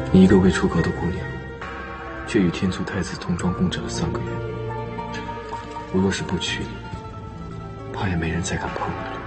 你一个未出阁的姑娘，却与天族太子同床共枕了3个月。我若是不娶，怕也没人再敢碰你了。